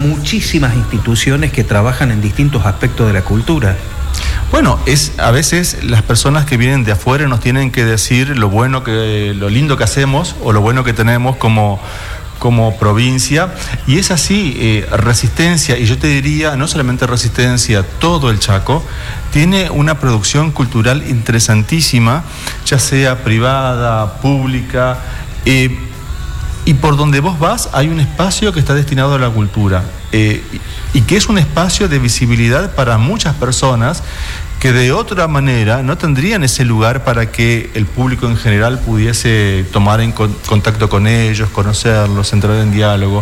muchísimas instituciones que trabajan en distintos aspectos de la cultura. Bueno, a veces las personas que vienen de afuera nos tienen que decir lo lindo que hacemos o lo bueno que tenemos como provincia, y es así. Resistencia, y yo te diría, no solamente Resistencia, todo el Chaco tiene una producción cultural interesantísima, ya sea privada, pública, y por donde vos vas hay un espacio que está destinado a la cultura, y que es un espacio de visibilidad para muchas personas que de otra manera no tendrían ese lugar para que el público en general pudiese tomar en contacto con ellos, conocerlos, entrar en diálogo.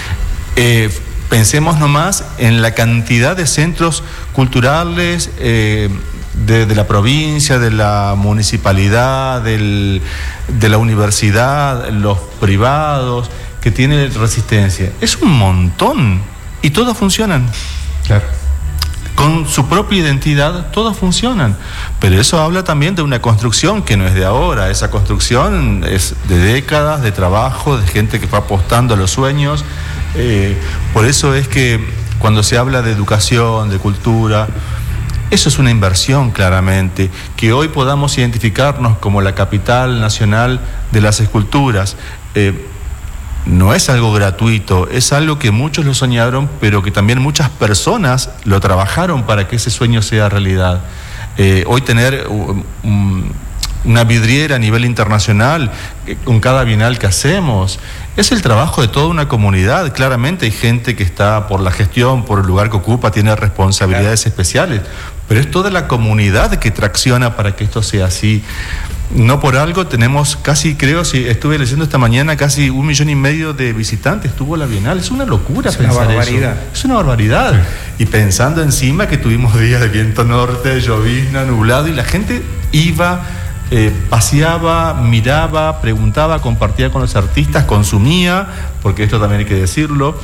Pensemos nomás en la cantidad de centros culturales de la provincia, de la municipalidad, de la universidad, los privados, que tiene Resistencia. Es un montón, y todos funcionan. Claro. Con su propia identidad, todos funcionan. Pero eso habla también de una construcción que no es de ahora. Esa construcción es de décadas de trabajo, de gente que fue apostando a los sueños. Por eso es que cuando se habla de educación, de cultura, eso es una inversión, claramente. Que hoy podamos identificarnos como la capital nacional de las esculturas, no es algo gratuito, es algo que muchos lo soñaron, pero que también muchas personas lo trabajaron para que ese sueño sea realidad. Hoy tener una vidriera a nivel internacional con cada bienal que hacemos es el trabajo de toda una comunidad. Claramente hay gente que está por la gestión, por el lugar que ocupa, tiene responsabilidades especiales, pero es toda la comunidad que tracciona para que esto sea así. No por algo tenemos casi, creo, si estuve leyendo esta mañana, casi 1,5 millones de visitantes tuvo la Bienal. Es una locura pensar eso. Es una barbaridad. Y pensando encima que tuvimos días de viento norte, llovizna, nublado, y la gente iba, paseaba, miraba, preguntaba, compartía con los artistas, consumía, porque esto también hay que decirlo.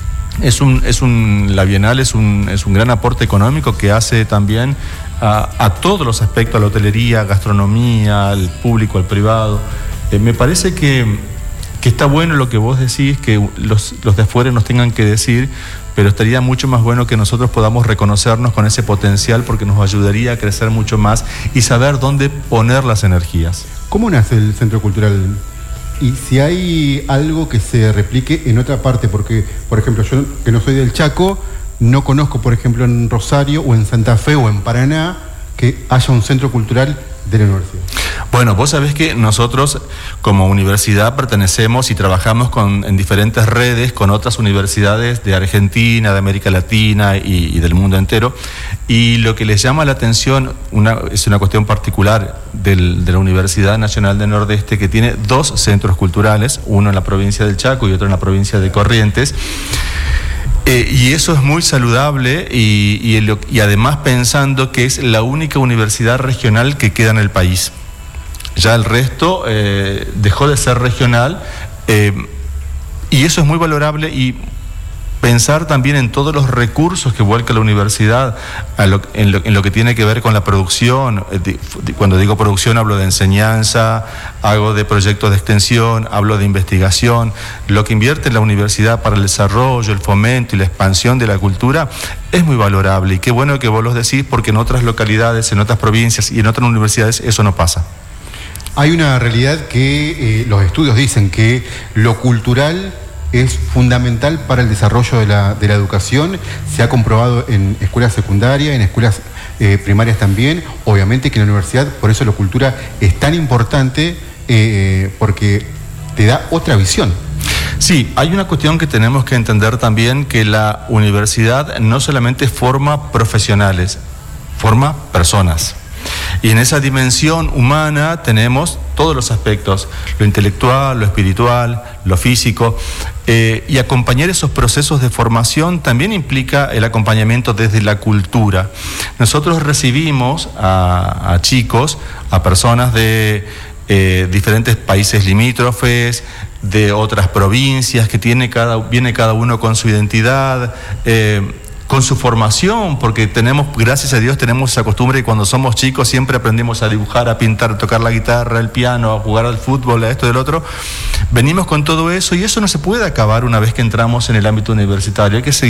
La Bienal es un gran aporte económico que hace también a todos los aspectos, a la hotelería, gastronomía, al público, al privado. Me parece que está bueno lo que vos decís, que los de afuera nos tengan que decir, pero estaría mucho más bueno que nosotros podamos reconocernos con ese potencial, porque nos ayudaría a crecer mucho más y saber dónde poner las energías. ¿Cómo nace el Centro Cultural? Y si hay algo que se replique en otra parte, porque, por ejemplo, yo que no soy del Chaco, no conozco, por ejemplo, en Rosario o en Santa Fe o en Paraná, que haya un centro cultural de la universidad. Bueno, vos sabés que nosotros como universidad pertenecemos y trabajamos en diferentes redes con otras universidades de Argentina, de América Latina y del mundo entero. Y lo que les llama la atención es una cuestión particular de la Universidad Nacional del Nordeste, que tiene 2 centros culturales, uno en la provincia del Chaco y otro en la provincia de Corrientes. Y eso es muy saludable y además pensando que es la única universidad regional que queda en el país. Ya el resto dejó de ser regional, y eso es muy valorable, y pensar también en todos los recursos que vuelca la universidad en lo que tiene que ver con la producción. Cuando digo producción hablo de enseñanza, hablo de proyectos de extensión, hablo de investigación. Lo que invierte la universidad para el desarrollo, el fomento y la expansión de la cultura es muy valorable, y qué bueno que vos lo decís, porque en otras localidades, en otras provincias y en otras universidades eso no pasa. Hay una realidad que los estudios dicen que lo cultural es fundamental para el desarrollo de la educación. Se ha comprobado en escuelas secundarias, en escuelas primarias también. Obviamente que en la universidad, por eso la cultura es tan importante, porque te da otra visión. Sí, hay una cuestión que tenemos que entender también, que la universidad no solamente forma profesionales, forma personas. Y en esa dimensión humana tenemos todos los aspectos, lo intelectual, lo espiritual, lo físico, y acompañar esos procesos de formación también implica el acompañamiento desde la cultura. Nosotros recibimos a chicos, a personas de diferentes países limítrofes, de otras provincias, que viene cada uno con su identidad, con su formación, porque gracias a Dios tenemos esa costumbre, y cuando somos chicos siempre aprendemos a dibujar, a pintar, a tocar la guitarra, el piano, a jugar al fútbol, a esto y del otro. Venimos con todo eso, y eso no se puede acabar una vez que entramos en el ámbito universitario. Hay que seguir